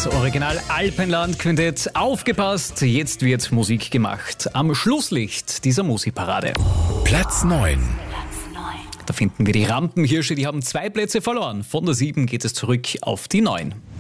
Das Original Alpenland Quintett. Aufgepasst, jetzt wird Musik gemacht. Am Schlusslicht dieser Musikparade. Platz 9. Da finden wir die Rampenhirsche, die haben 2 Plätze verloren. Von der 7 geht es zurück auf die 9.